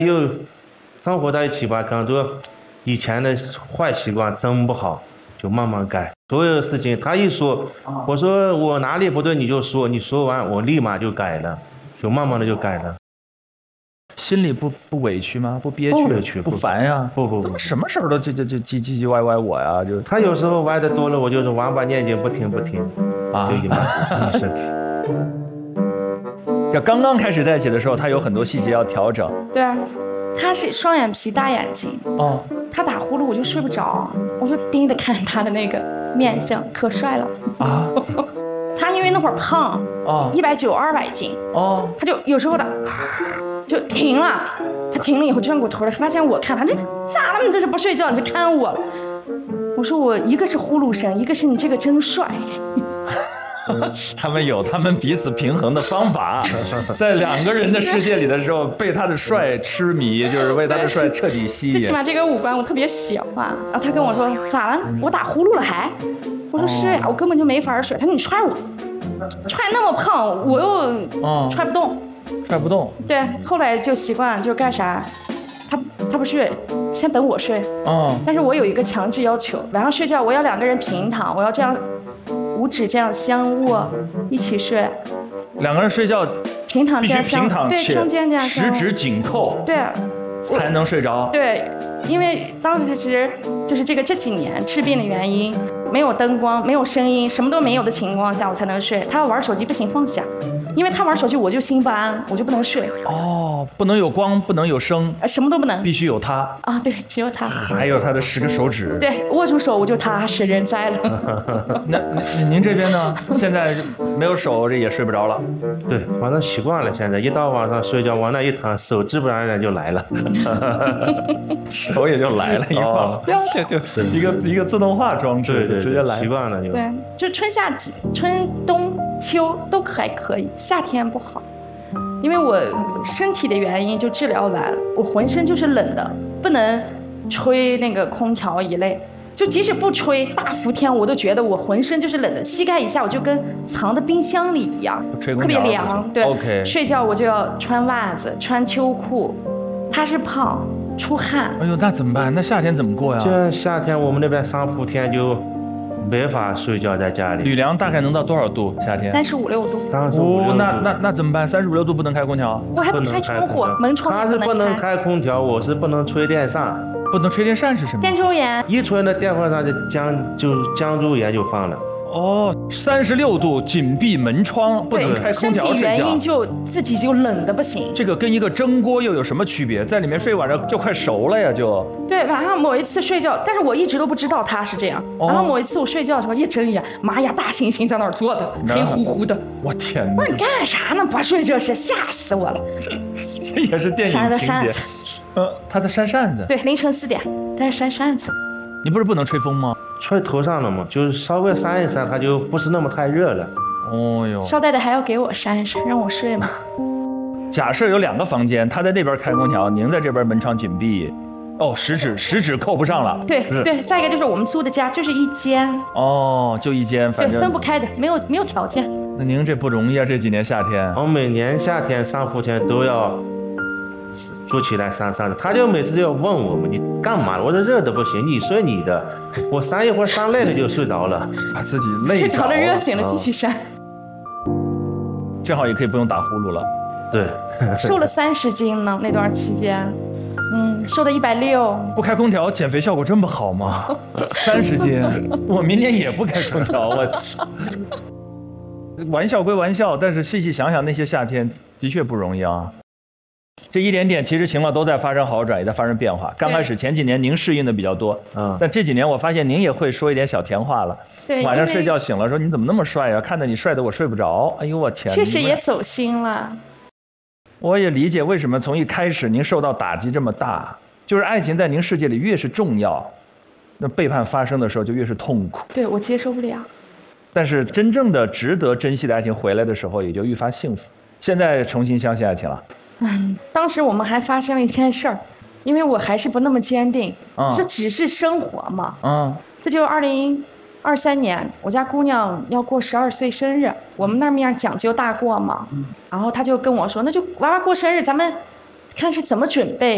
又生活在一起吧，很多以前的坏习惯真不好，就慢慢改。所有的事情他一说，我说我哪里不对你就说，你说完我立马就改了，就慢慢的就改了。 心里不委屈吗？不憋屈？ 不委屈， 不烦呀？ 不， 怎么什么事儿都唧唧歪歪我呀？就他有时候歪的多了，我就是王八念经不停啊，就一般。 这刚刚开始在一起的时候，他有很多细节要调整。 对啊，他是双眼皮大眼睛哦， 他打呼噜我就睡不着，我就盯着看他的那个面相，可帅了啊！他因为那会儿胖190、200斤哦，他就有时候就停了，他停了以后转过头来，发现我看他，这咋了？你这是不睡觉？你是看我了？我说我一个是呼噜声，一个是你这个真帅。 他们有他们彼此平衡的方法，在两个人的世界里的时候，被他的帅痴迷，就是为他的帅彻底吸引。 最起码这个五官我特别喜欢。然后他跟我说咋了？我打呼噜了还？我说是呀，我根本就没法睡。他说你踹我，踹那么胖，我又踹不动。 踹不动。 对，后来就习惯就干啥，他不睡，先等我睡。但是我有一个强制要求，晚上睡觉我要两个人平躺，我要这样。五指这样相握一起睡， 两个人睡觉平躺必须平躺， 对，中间这样十指紧扣， 对， 才能睡着。 对，因为当时就是这几年治病的原因，没有灯光，没有声音，什么都没有的情况下，我才能睡。他要玩手机不行，放下。因为他玩手机，我就心不安，我就不能睡。 哦，不能有光，不能有声， 什么都不能， 必须有他啊！对，只有他， 还有他的10个手指。 对，握住手我就踏实人在了。 那您这边呢？现在没有手，这也睡不着了。 对，反正习惯了。现在一到晚上睡觉，往那一躺，手自不然然就来了， 手也就来了，一放，就一个自动化装置，就直接来， 习惯了就。 对，就春冬秋都还可以，夏天不好，因为我身体的原因就治疗完，我浑身就是冷的，不能吹那个空调一类，就即使不吹大伏天，我都觉得我浑身就是冷的，膝盖以下我就跟藏在冰箱里一样，特别凉。对， OK， 睡觉我就要穿袜子，穿秋裤。他是胖，出汗。 哎呦，那怎么办？那夏天怎么过呀？ 这夏天我们那边上伏天就。没法睡觉在家里， 吕梁大概能到多少度？夏天 35、6度。 35、6度。 那怎么办？35、6度不能开空调？ 我还不开窗户，门窗他是不能开空调，我是不能吹电扇。 不能吹电扇是什么？ 电周炎。 一吹那电风扇就江州炎就放了。 哦，36度紧闭门窗，不能开空调睡觉。 身体原因就自己就冷的不行。 这个跟一个蒸锅又有什么区别？在里面睡晚上就快熟了呀，就。 对，晚上某一次睡觉，但是我一直都不知道他是这样。然后某一次我睡觉的时候一睁眼，妈呀，大猩猩在那儿坐的，黑乎乎的。 我天哪！ 我说你干啥呢？不睡这是，吓死我了。 这也是电影情节。他在扇扇子。 对，凌晨4点，他在扇扇子。 你不是不能吹风吗？ 吹头上了嘛，就是稍微扇一扇，它就不是那么太热了。 哦哟， 捎带的还要给我扇一扇，让我睡嘛。 假设有2个房间，他在那边开空调，您在这边门窗紧闭，哦，十指扣不上了。 对对，再一个就是我们租的家就是一间。 哦，就一间，反正对，分不开的，没有条件。 那您这不容易啊，这几年夏天。 我每年夏天上伏天都要坐起来扇扇子，他就每次就要问我们你干嘛了？我说热的不行，你睡你的，我扇一会儿扇累了就睡着了， 把自己累着。 睡着了热醒了继续扇， 正好也可以不用打呼噜了。 对， 瘦了30斤呢，那段期间，瘦的160。 不开空调减肥效果这么好吗？30斤，我明年也不开空调。我玩笑归玩笑，但是细细想想，那些夏天的确不容易啊。这一点点其实情况都在发生好转，也在发生变化。刚开始前几年您适应的比较多，但这几年我发现您也会说一点小甜话了。 对， 晚上睡觉醒了说你怎么那么帅啊？看着你帅的我睡不着。哎呦我天！ 确实也走心了。 我也理解为什么从一开始您受到打击这么大，就是爱情在您世界里越是重要，那背叛发生的时候就越是痛苦。 对，我接受不了。 但是真正的值得珍惜的爱情回来的时候，也就愈发幸福。现在重新相信爱情了。 当时我们还发生了一件事儿，因为我还是不那么坚定，这只是生活嘛。这就2023年，我家姑娘要过12岁生日，我们那面讲究大过嘛。然后她就跟我说，那就娃娃过生日，咱们看是怎么准备。